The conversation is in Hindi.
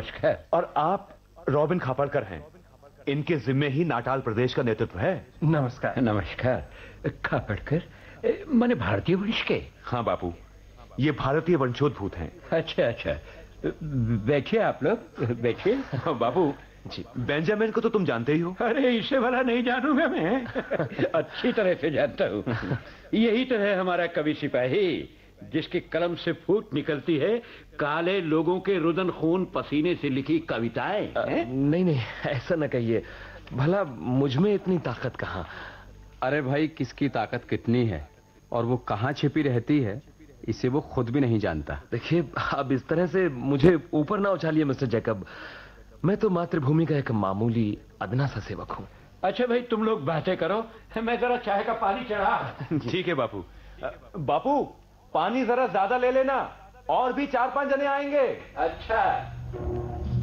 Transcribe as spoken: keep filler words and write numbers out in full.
नमस्कार। और आप रॉबिन खापड़कर हैं, इनके जिम्मे ही नाटाल प्रदेश का नेतृत्व है। नमस्कार। नमस्कार। खापड़कर माने भारतीय वंश के? हाँ बापू, ये भारतीय वंशोद्भूत हैं। अच्छा अच्छा, बैठिए आप लोग, बैठिए। बापू जी, बेंजामिन को तो तुम जानते ही हो। अरे इससे भला नहीं जानूंगा मैं, अच्छी तरह से जानता हूँ। यही तो है हमारा कवि सिपाही, जिसकी कलम से फूट निकलती है काले लोगों के रुदन खून पसीने से लिखी कविताएं। नहीं नहीं, ऐसा न कहिए, भला मुझ में इतनी ताकत कहाँ। अरे भाई, किसकी ताकत कितनी है और वो कहाँ छिपी रहती है, इसे वो खुद भी नहीं जानता। देखिए, अब इस तरह से मुझे ऊपर ना उछालिए मिस्टर जैकब। मैं तो मातृभूमि का एक मामूली अदना सा सेवक हूँ। अच्छा भाई, तुम लोग बातें करो, मैं जरा चाय का पानी चढ़ा। ठीक है बापू। बापू, पानी जरा ज्यादा ले लेना, और भी चार पांच जने आएंगे। अच्छा।